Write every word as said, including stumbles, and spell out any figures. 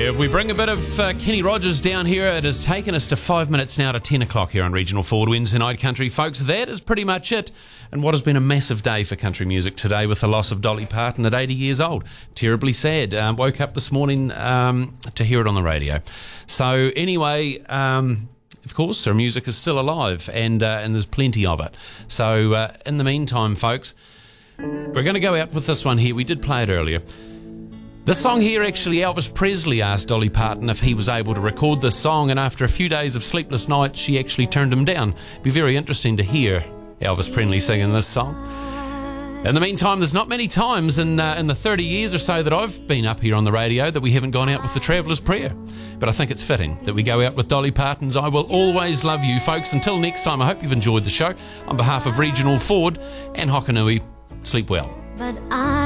If we bring a bit of uh, Kenny Rogers down here, it has taken us to five minutes now to ten o'clock here on Regional Ford Wednesday Night Country. Folks, that is pretty much it. And what has been a massive day for country music today with the loss of Dolly Parton at eighty years old. Terribly sad. Um, woke up this morning um, to hear it on the radio. So anyway, um, of course, her music is still alive and, uh, and there's plenty of it. So uh, in the meantime, folks, we're going to go out with this one here. We did play it earlier. This song here, actually, Elvis Presley asked Dolly Parton if he was able to record this song, and after a few days of sleepless nights, she actually turned him down. It'd be very interesting to hear Elvis Presley singing this song. In the meantime, there's not many times in uh, in the thirty years or so that I've been up here on the radio that we haven't gone out with the Traveller's Prayer. But I think it's fitting that we go out with Dolly Parton's I Will Always Love You, folks. Until next time, I hope you've enjoyed the show. On behalf of Regional Ford and Hokanui, sleep well. But I